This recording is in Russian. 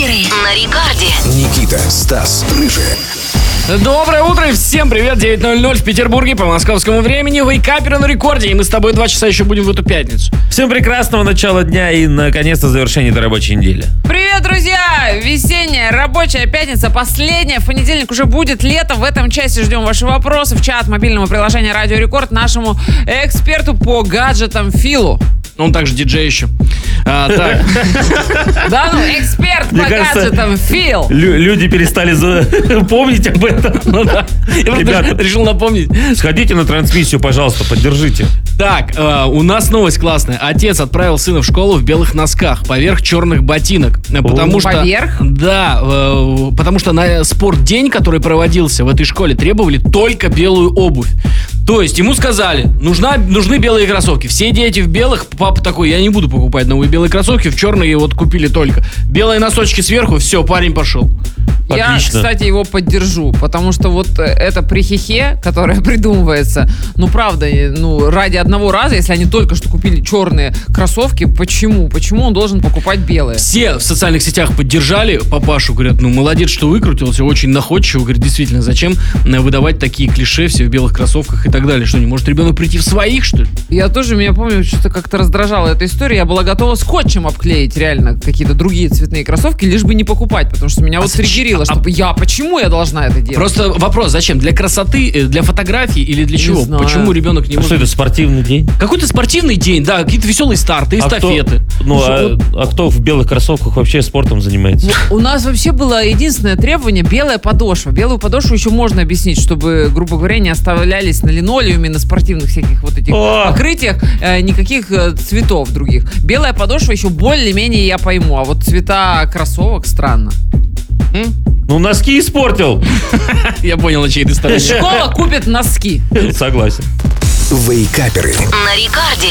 Вейкаперы на рекорде. Никита, Стас, Рыжий. Доброе утро и всем привет. 9:00 в Петербурге по московскому времени. Вейкаперы на рекорде. И мы с тобой 2 часа еще будем в эту пятницу. Всем прекрасного начала дня и, наконец-то, завершения этой рабочей недели. Привет, друзья! Весенняя рабочая пятница, последняя. В понедельник уже будет лето. В этом часе ждем ваши вопросы в чат мобильного приложения Радио Рекорд нашему эксперту по гаджетам Филу. Он также диджей еще. Так. Да, ну, эксперт по гаджетам Фил. Люди перестали помнить об этом. Ребята, решил напомнить. Сходите на трансмиссию, пожалуйста, поддержите. Так, у нас новость классная. Отец отправил сына в школу в белых носках поверх черных ботинок. Потому что... Поверх? Да, потому что на спортдень, который проводился в этой школе, требовали только белую обувь. То есть ему сказали, нужны белые кроссовки. Все дети в белых. Папа такой, я не буду покупать новые белые кроссовки, в черные вот купили только. Белые носочки сверху, все, парень пошел. Я, Отлично. кстати, его поддержу, потому что вот это прихихе, которое придумывается, ну, правда, ну, ради одного раза, если они только что купили черные кроссовки, почему? Почему он должен покупать белые? Все в социальных сетях поддержали папашу, говорят, ну, молодец, что выкрутился, очень находчиво. Говорит, действительно, зачем выдавать такие клише, все в белых кроссовках и так далее? Что, не может ребенок прийти в своих, что ли? Я тоже, меня помню, что-то как-то раздражала эта история, я была готова скотчем обклеить реально какие-то другие цветные кроссовки, лишь бы не покупать, потому что меня вот триггерило, что почему я должна это делать? Просто вопрос, зачем? Для красоты, для фотографий или для чего? знаю. Почему ребенок не А может... что это, спортивный день? Какой-то спортивный день, да, какие-то веселые старты, эстафеты. А кто в белых кроссовках вообще спортом занимается? У нас вообще было единственное требование — белая подошва. Белую подошву еще можно объяснить, чтобы, грубо говоря, не оставлялись на линолеуме, на спортивных всяких вот этих покрытиях никаких цветов других. Белая подошва еще более-менее я пойму, а вот цвета кроссовок странно. Ну, носки испортил. Я понял, на чьей ты стороне. Школа купит носки. Согласен. Вейкаперы. На рекорде.